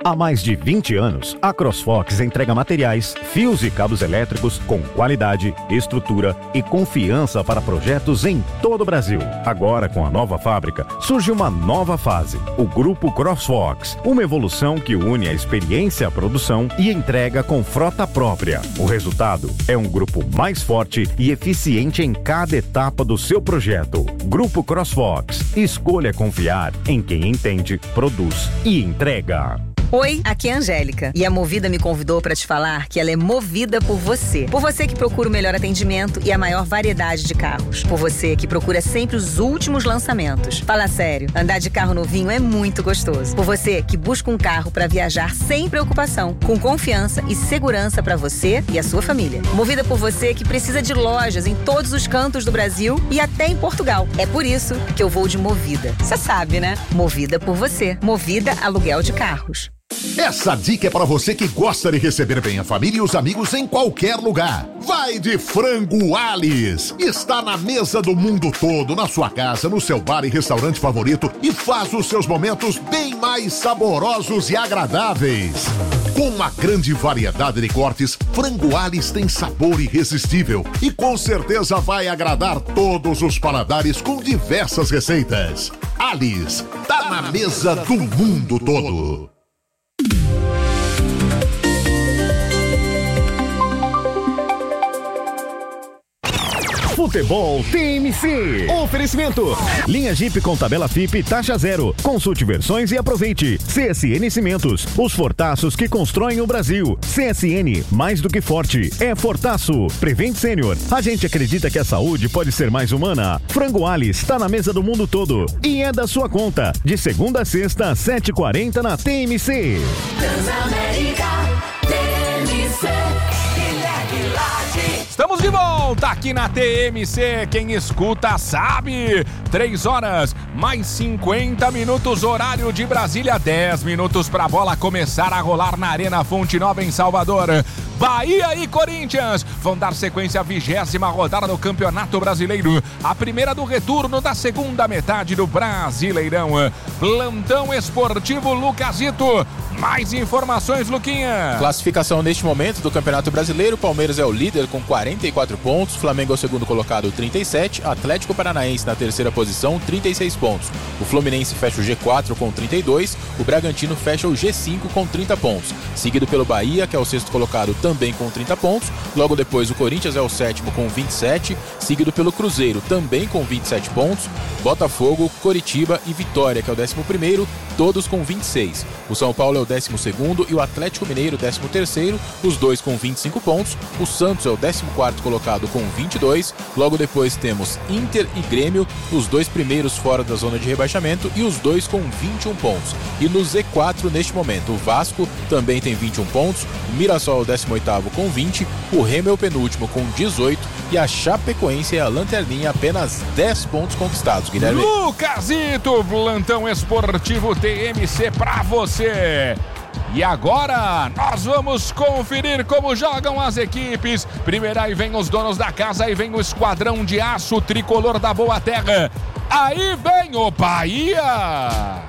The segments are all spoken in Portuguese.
Há mais de 20 anos, a CrossFox entrega materiais, fios e cabos elétricos com qualidade, estrutura e confiança para projetos em todo o Brasil. Agora, com a nova fábrica, surge uma nova fase, o Grupo CrossFox, uma evolução que une a experiência à produção e entrega com frota própria. O resultado é um grupo mais forte e eficiente em cada etapa do seu projeto. Grupo CrossFox. Escolha confiar em quem entende, produz e entrega. Oi, aqui é a Angélica e a Movida me convidou para te falar que ela é movida por você. Por você que procura o melhor atendimento e a maior variedade de carros. Por você que procura sempre os últimos lançamentos. Fala sério, andar de carro novinho é muito gostoso. Por você que busca um carro para viajar sem preocupação, com confiança e segurança para você e a sua família. Movida por você que precisa de lojas em todos os cantos do Brasil e até em Portugal. É por isso que eu vou de Movida. Você sabe, né? Movida por você. Movida Aluguel de Carros. Essa dica é para você que gosta de receber bem a família e os amigos em qualquer lugar. Vai de Frango Alice. Está na mesa do mundo todo, na sua casa, no seu bar e restaurante favorito e faz os seus momentos bem mais saborosos e agradáveis. Com uma grande variedade de cortes, Frango Alice tem sabor irresistível e com certeza vai agradar todos os paladares com diversas receitas. Alice, tá na mesa do mundo todo. Futebol TMC. Oferecimento. Linha Jeep com tabela FIP taxa zero. Consulte versões e aproveite. CSN Cimentos. Os fortaços que constroem o Brasil. CSN, mais do que forte, é fortaço. Prevent Sênior. A gente acredita que a saúde pode ser mais humana. Frango Alice está na mesa do mundo todo. E é da sua conta. De segunda a sexta, 7h40 na TMC. Transamérica, TMC. Estamos de volta aqui na TMC, quem escuta sabe. 3 horas, mais 50 minutos, horário de Brasília, 10 minutos para a bola começar a rolar na Arena Fonte Nova em Salvador. Bahia e Corinthians vão dar sequência à 20ª rodada do Campeonato Brasileiro, a primeira do retorno da segunda metade do Brasileirão. Plantão esportivo Lucasito. Mais informações, Luquinha. Classificação neste momento do Campeonato Brasileiro: Palmeiras é o líder com 44 pontos, Flamengo é o segundo colocado, 37, Atlético Paranaense na terceira posição, 36 pontos. O Fluminense fecha o G4 com 32, o Bragantino fecha o G5 com 30 pontos, seguido pelo Bahia, que é o sexto colocado, também com 30 pontos. Logo depois o Corinthians é o sétimo com 27, seguido pelo Cruzeiro, também com 27 pontos, Botafogo, Coritiba e Vitória, que é o 11º, todos com 26. O São Paulo é o 12º e o Atlético Mineiro 13º, os dois com 25 pontos. O Santos é o 14º colocado com 22. Logo depois temos Inter e Grêmio, os dois primeiros fora da zona de rebaixamento e os dois com 21 pontos. E no Z4 neste momento, o Vasco também tem 21 pontos, o Mirassol é o 18º com 20, o Remo é o penúltimo com 18 e a Chapecoense é a lanterninha, apenas 10 pontos conquistados. Guilherme. Lucasito, plantão esportivo TMC pra você. E agora nós vamos conferir como jogam as equipes. Primeiro aí vem os donos da casa, aí vem o esquadrão de aço tricolor da Boa Terra. Aí vem o Bahia.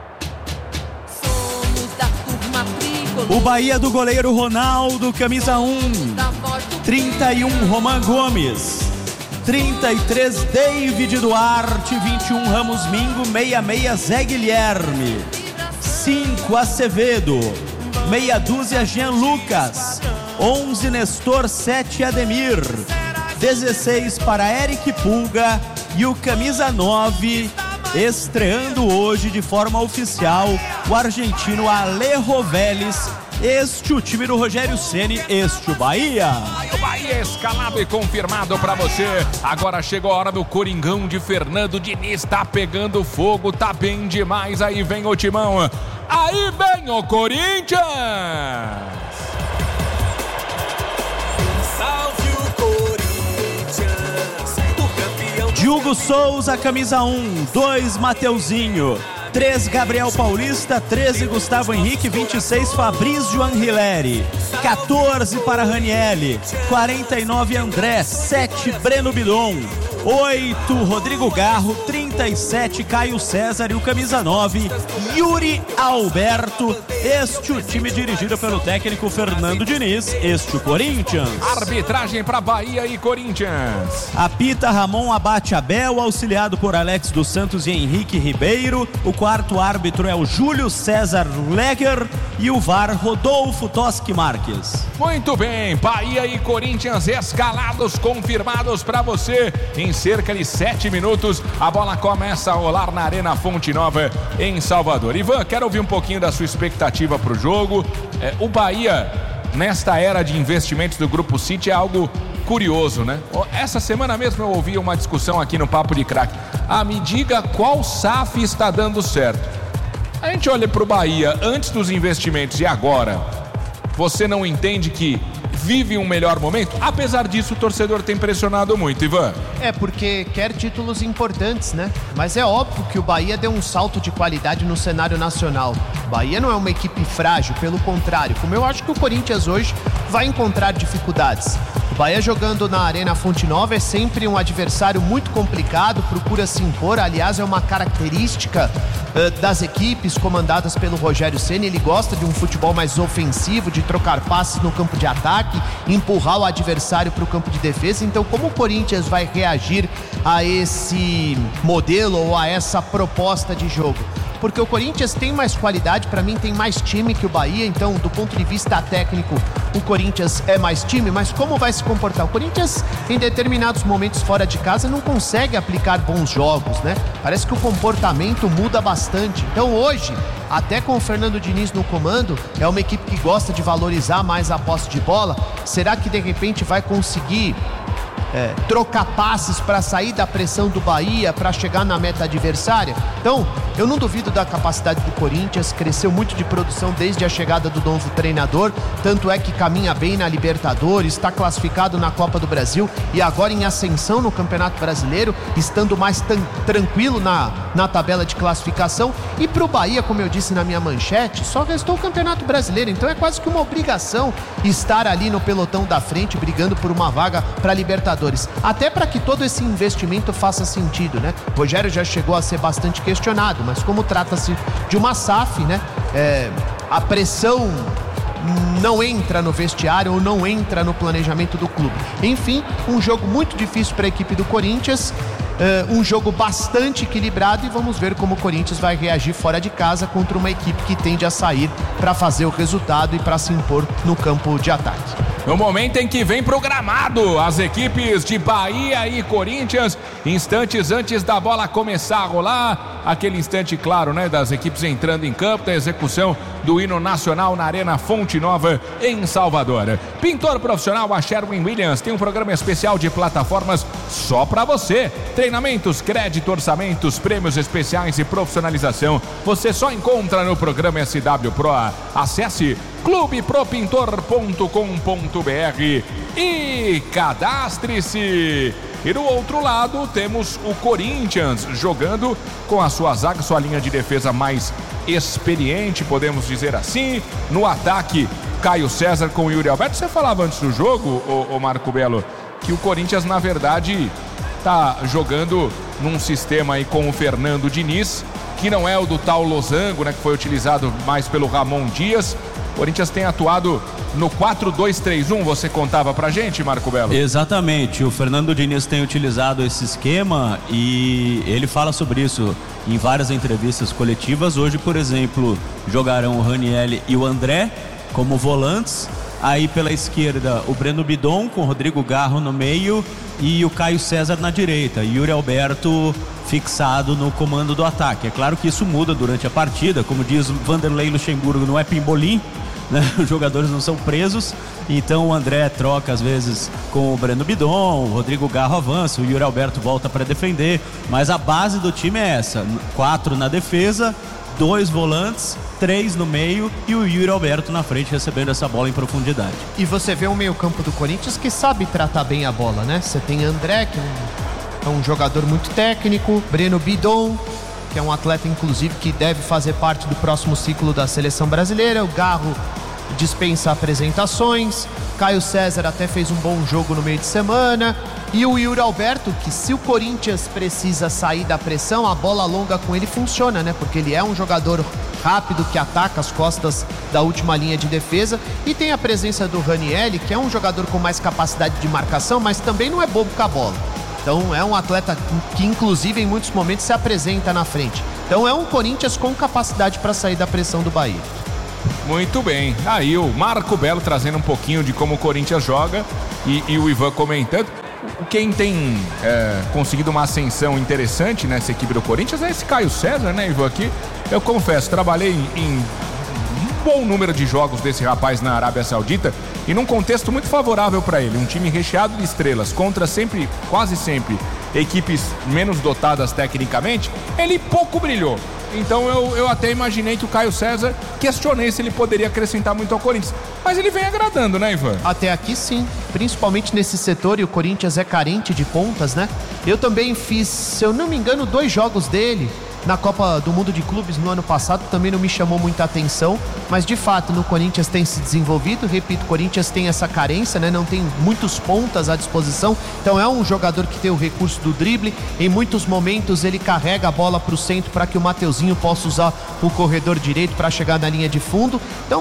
O Bahia do goleiro Ronaldo, camisa 1. 31, Roman Gomes. 33, David Duarte. 21, Ramos Mingo. 66, Zé Guilherme. 5, Acevedo. Meia dúzia, Jean Lucas. 11, Nestor. 7, Ademir. 16 para Eric Pulga. E o camisa 9, estreando hoje de forma oficial, o argentino Alejo Vélez. Este o time do Rogério Ceni, este o Bahia. O Bahia escalado e confirmado pra você. Agora chegou a hora do Coringão de Fernando Diniz. Tá pegando fogo, tá bem demais. Aí vem o timão. Aí vem o Corinthians. Salve o Corinthians, o campeão. Diogo Souza, camisa 1. 2, Mateuzinho. 3, Gabriel Paulista. 13, Gustavo Henrique. 26, Fabrício Anrileri. 14 para Ranieri. 49, André. 7, Breno Bidon. 8, Rodrigo Garro. 37, Caio César. E o camisa 9, Yuri Alberto. Este o time dirigido pelo técnico Fernando Diniz. Este o Corinthians. Arbitragem para Bahia e Corinthians. Apita Ramon Abate Abel, auxiliado por Alex dos Santos e Henrique Ribeiro. O quarto árbitro é o Júlio César Leger e o VAR Rodolfo Toschi Marques. Muito bem, Bahia e Corinthians escalados, confirmados para você. Em cerca de 7 minutos, a bola começa a rolar na Arena Fonte Nova, em Salvador. Ivan, quero ouvir um pouquinho da sua expectativa para o jogo. O Bahia, nesta era de investimentos do Grupo City, é algo curioso, né? Essa semana mesmo eu ouvi uma discussão aqui no Papo de Craque. Me diga qual SAF está dando certo. A gente olha para o Bahia antes dos investimentos e agora. Você não entende que vive um melhor momento? Apesar disso, o torcedor tem pressionado muito, Ivan. Porque quer títulos importantes, né? Mas é óbvio que o Bahia deu um salto de qualidade no cenário nacional. O Bahia não é uma equipe frágil, pelo contrário. Como eu acho que o Corinthians hoje vai encontrar dificuldades. O Bahia jogando na Arena Fonte Nova é sempre um adversário muito complicado, procura se impor. Aliás, é uma característica das equipes comandadas pelo Rogério Ceni. Ele gosta de um futebol mais ofensivo, de trocar passes no campo de ataque, empurrar o adversário para o campo de defesa. Então, como o Corinthians vai reagir a esse modelo ou a essa proposta de jogo? Porque o Corinthians tem mais qualidade, para mim tem mais time que o Bahia, então do ponto de vista técnico o Corinthians é mais time, mas como vai se comportar? O Corinthians em determinados momentos fora de casa não consegue aplicar bons jogos, né? Parece que o comportamento muda bastante. Então hoje, até com o Fernando Diniz no comando, é uma equipe que gosta de valorizar mais a posse de bola. Será que de repente vai conseguir trocar passes para sair da pressão do Bahia, para chegar na meta adversária? Então, eu não duvido da capacidade do Corinthians, cresceu muito de produção desde a chegada do novo treinador, tanto é que caminha bem na Libertadores, está classificado na Copa do Brasil e agora em ascensão no Campeonato Brasileiro, estando mais tranquilo na tabela de classificação. E para o Bahia, como eu disse na minha manchete, só restou o Campeonato Brasileiro, então é quase que uma obrigação estar ali no pelotão da frente, brigando por uma vaga para Libertadores. Até para que todo esse investimento faça sentido, né? O Rogério já chegou a ser bastante questionado, mas como trata-se de uma SAF, né? A pressão não entra no vestiário ou não entra no planejamento do clube. Enfim, um jogo muito difícil para a equipe do Corinthians. Um jogo bastante equilibrado e vamos ver como o Corinthians vai reagir fora de casa contra uma equipe que tende a sair para fazer o resultado e para se impor no campo de ataque. No momento em que vem pro gramado as equipes de Bahia e Corinthians, instantes antes da bola começar a rolar, aquele instante claro, né, das equipes entrando em campo, da execução do hino nacional na Arena Fonte Nova em Salvador. Pintor profissional a Sherwin-Williams tem um programa especial de plataformas só para você. Treinamentos, crédito, orçamentos, prêmios especiais e profissionalização. Você só encontra no programa SW Pro. Acesse clubepropintor.com.br e cadastre-se. E do outro lado temos o Corinthians jogando com a sua zaga, sua linha de defesa mais experiente, podemos dizer assim. No ataque, Caio César com o Yuri Alberto. Você falava antes do jogo, o Marco Belo, que o Corinthians na verdade tá jogando num sistema aí com o Fernando Diniz, que não é o do tal Losango, né, que foi utilizado mais pelo Ramon Dias. O Corinthians tem atuado no 4-2-3-1, você contava pra gente, Marco Belo? Exatamente, o Fernando Diniz tem utilizado esse esquema e ele fala sobre isso em várias entrevistas coletivas. Hoje, por exemplo, jogarão o Ranieri e o André como volantes. Aí pela esquerda o Breno Bidon com o Rodrigo Garro no meio e o Caio César na direita, e Yuri Alberto fixado no comando do ataque. É claro que isso muda durante a partida, como diz Vanderlei Luxemburgo, não é pimbolim, né? Os jogadores não são presos, então o André troca às vezes com o Breno Bidon, o Rodrigo Garro avança, o Yuri Alberto volta para defender, mas a base do time é essa: 4 na defesa, 2 volantes, 3 no meio e o Yuri Alberto na frente recebendo essa bola em profundidade. E você vê o meio-campo do Corinthians que sabe tratar bem a bola, né? Você tem André, que é um jogador muito técnico, Breno Bidon, que é um atleta inclusive que deve fazer parte do próximo ciclo da seleção brasileira, o Garro dispensa apresentações. Caio César até fez um bom jogo no meio de semana. E o Yuri Alberto, que se o Corinthians precisa sair da pressão, a bola longa com ele funciona, né? Porque ele é um jogador rápido que ataca as costas da última linha de defesa. E tem a presença do Ranieri, que é um jogador com mais capacidade de marcação, mas também não é bobo com a bola. Então é um atleta que inclusive em muitos momentos se apresenta na frente. Então é um Corinthians com capacidade para sair da pressão do Bahia. Muito bem, aí o Marco Belo trazendo um pouquinho de como o Corinthians joga e o Ivan comentando. Quem tem conseguido uma ascensão interessante nessa equipe do Corinthians é esse Caio César, né, Ivan? Aqui, eu confesso, trabalhei em um bom número de jogos desse rapaz na Arábia Saudita e num contexto muito favorável para ele. Um time recheado de estrelas contra quase sempre, equipes menos dotadas tecnicamente. Ele pouco brilhou. Então eu até imaginei que o Caio César, questionei se ele poderia acrescentar muito ao Corinthians. Mas ele vem agradando, né, Ivan? Até aqui sim, principalmente nesse setor, e o Corinthians é carente de pontas, né? Eu também fiz, se eu não me engano, 2 jogos dele na Copa do Mundo de Clubes no ano passado, também não me chamou muita atenção, mas de fato no Corinthians tem se desenvolvido. Repito, o Corinthians tem essa carência, né? Não tem muitos pontas à disposição, então é um jogador que tem o recurso do drible. Em muitos momentos ele carrega a bola para o centro para que o Mateuzinho possa usar o corredor direito para chegar na linha de fundo. Então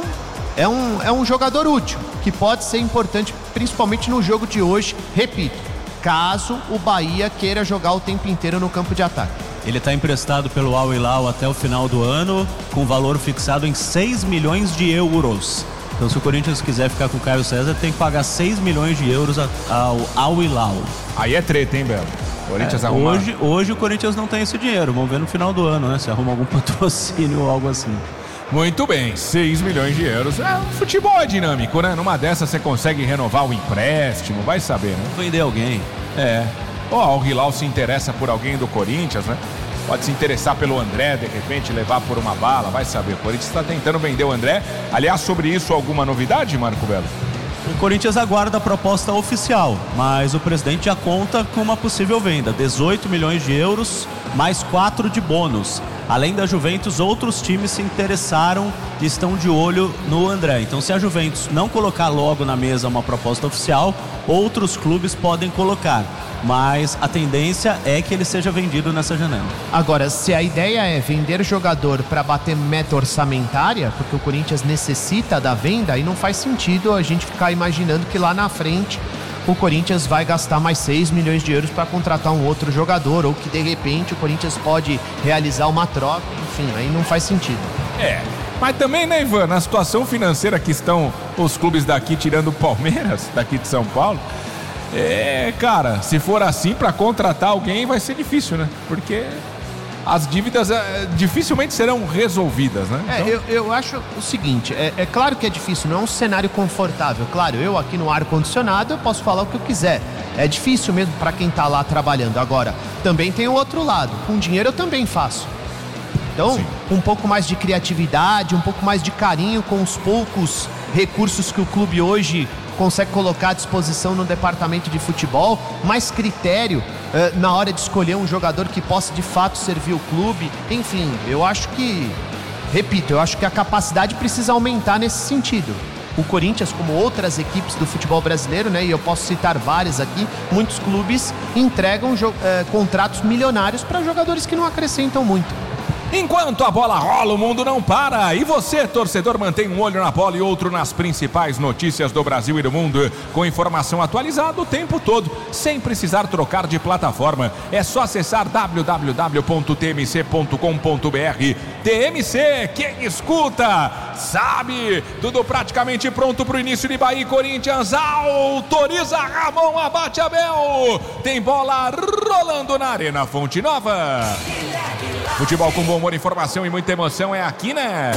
é um jogador útil, que pode ser importante principalmente no jogo de hoje, repito, caso o Bahia queira jogar o tempo inteiro no campo de ataque. Ele está emprestado pelo Al Hilal até o final do ano, com valor fixado em 6 milhões de euros. Então, se o Corinthians quiser ficar com o Caio César, tem que pagar 6 milhões de euros ao Al Hilal. Aí é treta, hein, Belo? Corinthians hoje o Corinthians não tem esse dinheiro. Vamos ver no final do ano, né? Se arruma algum patrocínio ou algo assim. Muito bem, 6 milhões de euros. O futebol é dinâmico, né? Numa dessas você consegue renovar o empréstimo, vai saber, né? Vender alguém. O Al Hilal se interessa por alguém do Corinthians, né? Pode se interessar pelo André, de repente levar por uma bala, vai saber. O Corinthians está tentando vender o André. Aliás, sobre isso, alguma novidade, Marco Belo? O Corinthians aguarda a proposta oficial, mas o presidente já conta com uma possível venda. 18 milhões de euros, mais 4 de bônus. Além da Juventus, outros times se interessaram e estão de olho no André. Então, se a Juventus não colocar logo na mesa uma proposta oficial, outros clubes podem colocar. Mas a tendência é que ele seja vendido nessa janela. Agora, se a ideia é vender jogador para bater meta orçamentária, porque o Corinthians necessita da venda, aí não faz sentido a gente ficar imaginando que lá na frente o Corinthians vai gastar mais 6 milhões de euros para contratar um outro jogador, ou que de repente o Corinthians pode realizar uma troca, enfim, aí não faz sentido. Mas também, né, Ivan, na situação financeira que estão os clubes daqui, tirando o Palmeiras, daqui de São Paulo, cara, se for assim, para contratar alguém vai ser difícil, né? Porque as dívidas dificilmente serão resolvidas, né? Então... Eu acho o seguinte, é claro que é difícil, não é um cenário confortável. Claro, eu aqui no ar-condicionado eu posso falar o que eu quiser. É difícil mesmo para quem tá lá trabalhando. Agora, também tem o outro lado. Com dinheiro eu também faço. Então, sim, um pouco mais de criatividade, um pouco mais de carinho com os poucos recursos que o clube hoje consegue colocar à disposição no departamento de futebol, mais critério na hora de escolher um jogador que possa de fato servir o clube. Enfim, eu acho que a capacidade precisa aumentar nesse sentido. O Corinthians, como outras equipes do futebol brasileiro, né, e eu posso citar várias aqui, muitos clubes entregam contratos milionários para jogadores que não acrescentam muito. Enquanto a bola rola, o mundo não para. E você, torcedor, mantém um olho na bola e outro nas principais notícias do Brasil e do mundo, com informação atualizada o tempo todo, sem precisar trocar de plataforma. É só acessar www.tmc.com.br. TMC, quem escuta sabe. Tudo praticamente pronto para o início de Bahia e Corinthians. Autoriza Ramon, abate Abel. Tem bola rolando na Arena Fonte Nova. Futebol com bom humor, informação e muita emoção é aqui, né?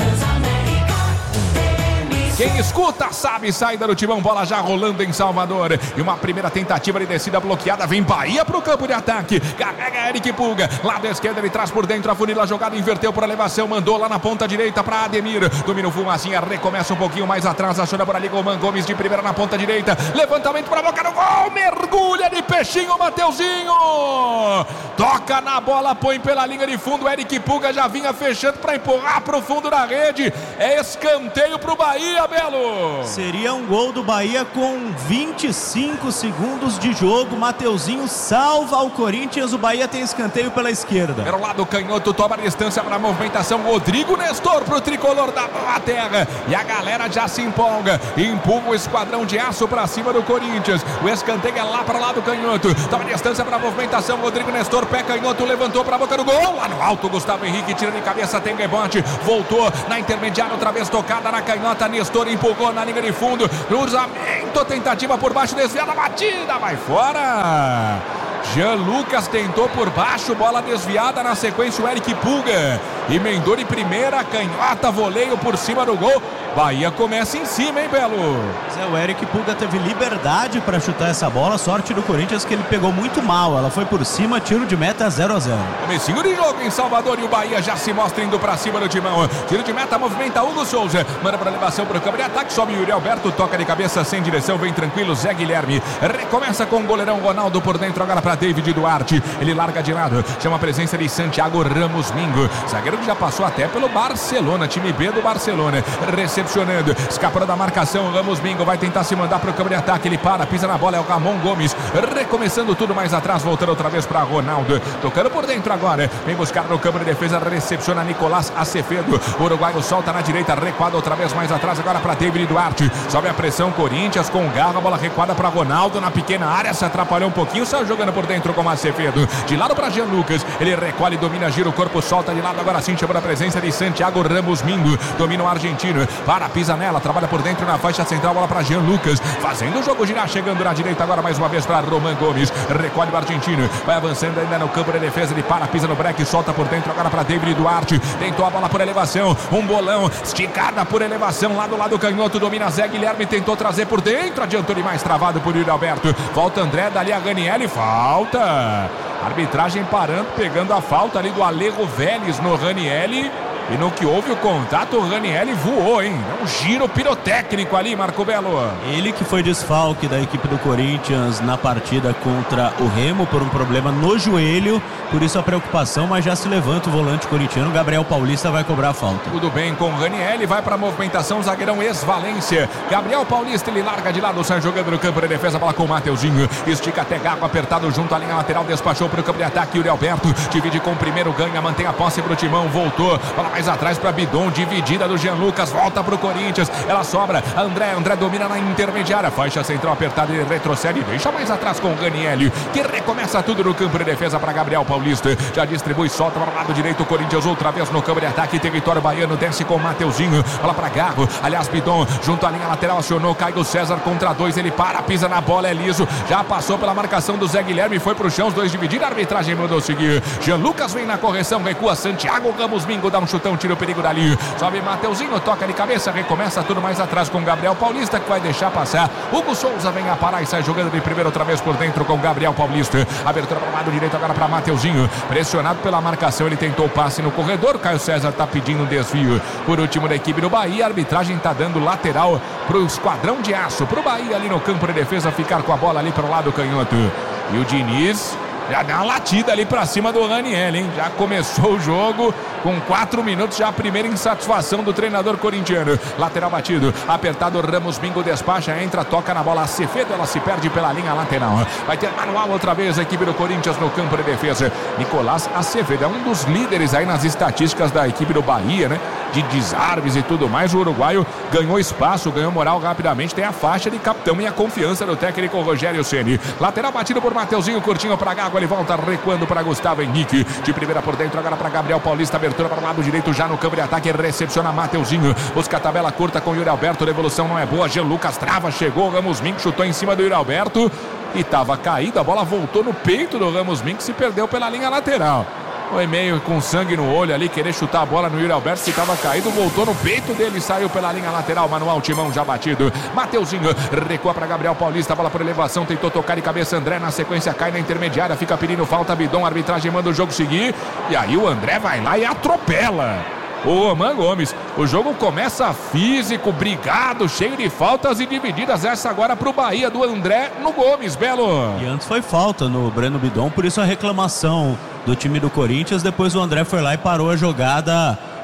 Quem escuta sabe, saída do Timão, bola já rolando em Salvador. E uma primeira tentativa de descida bloqueada, vem Bahia pro campo de ataque. Carrega Eric Pulga, lado esquerdo ele traz por dentro a funila, a jogada inverteu por elevação, mandou lá na ponta direita para Ademir. Domina o Fumacinha, recomeça um pouquinho mais atrás, achando por ali Goman Gomes de primeira na ponta direita. Levantamento para a boca do gol, mergulha de peixinho Mateuzinho. Toca na bola, põe pela linha de fundo, Eric Pulga já vinha fechando para empurrar pro fundo da rede. É escanteio pro Bahia, Belo. Seria um gol do Bahia com 25 segundos de jogo. Mateuzinho salva o Corinthians. O Bahia tem escanteio pela esquerda. Pelo lado canhoto, toma a distância para a movimentação. Rodrigo Nestor pro tricolor da Boa Terra. E a galera já se empolga. Empurra o esquadrão de aço para cima do Corinthians. O escanteio é lá para o lado canhoto. Toma a distância para a movimentação. Rodrigo Nestor, pé canhoto, levantou para a boca do gol. Lá no alto, Gustavo Henrique tira de cabeça, tem rebote. Voltou na intermediária, outra vez tocada na canhota. Nestor empurrou na linha de fundo. Cruzamento, tentativa por baixo, desviada, batida, vai fora. Jean Lucas tentou por baixo, bola desviada, na sequência o Eric Pulga emendou de primeira, canhota, voleio por cima do gol. Bahia começa em cima, hein, Belo? O Eric Pulga teve liberdade para chutar essa bola, sorte do Corinthians que ele pegou muito mal, ela foi por cima, tiro de meta 0-0. Comecinho de jogo em Salvador e o Bahia já se mostra indo pra cima do timão. Tiro de meta, movimenta Hugo Souza, manda pra elevação pro campo de ataque, sobe Yuri Alberto, toca de cabeça sem direção, vem tranquilo Zé Guilherme, recomeça com o goleirão Ronaldo por dentro, agora pra David Duarte, ele larga de lado, chama a presença de Santiago Ramos Mingo, zagueiro que já passou até pelo Barcelona, time B do Barcelona, recepcionando, escapando da marcação, Ramos Mingo vai tentar se mandar pro campo de ataque, ele para, pisa na bola, é o Ramon Gomes, recomeçando tudo mais atrás, voltando outra vez pra Ronaldo, tocando por dentro agora, vem buscar no campo de defesa, recepciona Nicolás Acevedo, o uruguaio solta na direita, recuada outra vez mais atrás, agora pra David Duarte, sobe a pressão, Corinthians com garra, bola recuada pra Ronaldo na pequena área, se atrapalhou um pouquinho, saiu jogando por dentro com Acevedo, de lado pra Jean Lucas, ele recolhe, domina, gira o corpo, solta de lado, agora sim chama a presença de Santiago Ramos Mingo, domina o argentino, para, pisa nela, trabalha por dentro na faixa central, bola pra Jean Lucas, fazendo o jogo girar, chegando na direita agora mais uma vez pra Roman Gomes, recolhe o argentino, vai avançando ainda no campo de defesa, ele para, pisa no break, solta por dentro agora pra David Duarte, tentou a bola por elevação, um bolão, esticada por elevação, lá do lado canhoto, domina Zé Guilherme, tentou trazer por dentro, adiantou demais, travado por Yuri Alberto, volta André, dali a Ranieri, falta, arbitragem parando, pegando a falta ali do Alejo Vélez no Ranieri. E no que houve o contato, o Ranieri voou, hein? Um giro pirotécnico ali, Marco Belo. Ele que foi desfalque da equipe do Corinthians na partida contra o Remo por um problema no joelho, por isso a preocupação, mas já se levanta o volante corintiano, Gabriel Paulista vai cobrar a falta. Tudo bem com o Ranieri, vai para a movimentação, zagueirão ex-Valência. Gabriel Paulista, ele larga de lado, sai jogando no campo de defesa, bola com o Mateuzinho, estica até Gago, apertado junto à linha lateral, despachou para o campo de ataque, Yuri Alberto, divide com o primeiro, ganha, mantém a posse pro timão, voltou, bola mais atrás para Bidon, dividida do Jean Lucas, volta pro Corinthians, ela sobra, André domina na intermediária, faixa central apertada, ele retrocede, deixa mais atrás com o Ranieri, que recomeça tudo no campo de defesa para Gabriel Paulista, já distribui, solta para o lado direito, o Corinthians outra vez no campo de ataque, território baiano, desce com o Mateuzinho, bola para Garro, aliás Bidon, junto à linha lateral, acionou Caio César contra dois, ele para, pisa na bola, é liso, já passou pela marcação do Zé Guilherme, foi pro chão, os dois dividiram, a arbitragem mandou seguir, Jean Lucas vem na correção, recua Santiago Ramos Mingo, dá um chutão, tira o perigo dali, sobe Mateuzinho, toca de cabeça, recomeça tudo mais atrás com Gabriel Paulista, que vai deixar passar, Hugo Souza vem a parar e sai jogando de primeiro outra vez por dentro com Gabriel Paulista, abertura para o lado direito agora para Mateuzinho, pressionado pela marcação, ele tentou o passe no corredor, Caio César está pedindo um desvio, por último da equipe do Bahia, a arbitragem está dando lateral pro esquadrão de aço, pro Bahia ali no campo de defesa, ficar com a bola ali para o lado canhoto, e o Diniz já dá uma latida ali pra cima do Ranieri, hein? Já começou o jogo com 4 minutos, já a primeira insatisfação do treinador corintiano. Lateral batido, apertado, Ramos Mingo despacha, entra, toca na bola, Acevedo, ela se perde pela linha lateral. Vai ter manual outra vez a equipe do Corinthians no campo de defesa. Nicolás Acevedo é um dos líderes aí nas estatísticas da equipe do Bahia, né? De desarmes e tudo mais. O uruguaio ganhou espaço, ganhou moral rapidamente, tem a faixa de capitão e a confiança do técnico Rogério Ceni. Lateral batido por Mateuzinho, curtinho pra Gago, ele volta recuando para Gustavo Henrique, de primeira por dentro, agora para Gabriel Paulista, abertura para o lado direito, já no campo de ataque, recepciona Mateuzinho, busca a tabela curta com Yuri Alberto, devolução não é boa, Jean Lucas trava, chegou, Ramos Mingo chutou em cima do Yuri Alberto, e estava caído, a bola voltou no peito do Ramos Mingo, se perdeu pela linha lateral. Foi meio com sangue no olho ali, querer chutar a bola no Yuri Alberto, que estava caído, voltou no peito dele, saiu pela linha lateral, manual, timão já batido, Mateuzinho, recua para Gabriel Paulista, bola por elevação, tentou tocar de cabeça André, na sequência cai na intermediária, fica pedindo falta, Bidon, a arbitragem manda o jogo seguir, e aí o André vai lá e atropela o Roman Gomes. O jogo começa físico, brigado, cheio de faltas e divididas, essa agora pro Bahia do André no Gomes, Belo. E antes foi falta no Breno Bidon, por isso a reclamação do time do Corinthians, depois o André foi lá e parou a jogada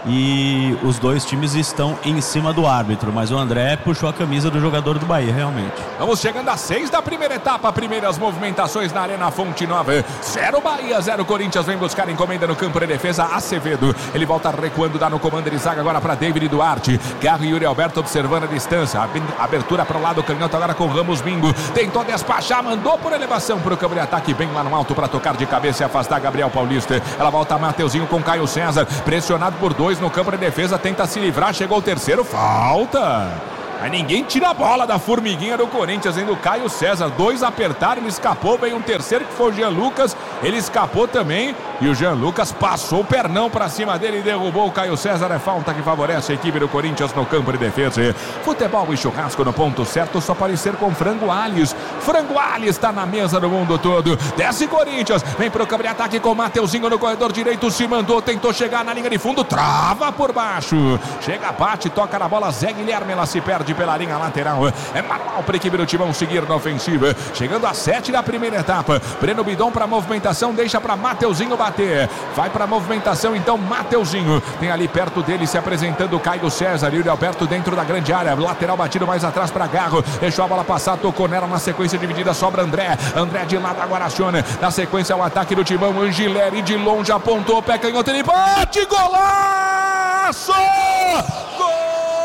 e os dois times estão em cima do árbitro, mas o André puxou a camisa do jogador do Bahia, realmente. Vamos chegando a 6 da primeira etapa, primeiras movimentações na Arena Fonte Nova. 0 Bahia, 0 Corinthians, vem buscar encomenda no campo de defesa, Acevedo. Ele volta recuando, dá no comando de zaga agora para David Duarte. Garro e Yuri Alberto observando a distância. Abertura para o lado canhoto agora com Ramos Bingo. Tentou despachar, mandou por elevação para o campo de ataque, bem lá no alto para tocar de cabeça e afastar Gabriel Paulista. Ela volta Mateuzinho com Caio César, pressionado por 2 no campo de defesa, tenta se livrar, chegou o terceiro, falta. Aí ninguém tira a bola da formiguinha do Corinthians, ainda o Caio César. 2 apertaram, ele escapou, veio um terceiro que foi o Jean Lucas, ele escapou também e o Jean Lucas passou o pernão pra cima dele e derrubou o Caio César. É falta que favorece a equipe do Corinthians no campo de defesa. Futebol e churrasco no ponto certo, só pode ser com Frango Alhes. Frango Alhes tá na mesa do mundo todo. Desce Corinthians, vem pro campo de ataque com o Mateuzinho no corredor direito, se mandou, tentou chegar na linha de fundo, trava por baixo. Chega, bate, toca na bola, Zé Guilherme, ela se perde pela linha lateral. É manual para a equipe do Timão seguir na ofensiva. Chegando a 7 da primeira etapa. Breno Bidon para movimentação, deixa para Mateuzinho bater. Vai para movimentação então Mateuzinho. Tem ali perto dele se apresentando Caio César. Yuri Alberto dentro da grande área. Lateral batido mais atrás para Garro. Deixou a bola passar, tocou nela na sequência dividida, sobra André. André de lado agora aciona. Na sequência o ataque do Timão. Angileri de longe apontou, pé canhoto, ele bate, golaço!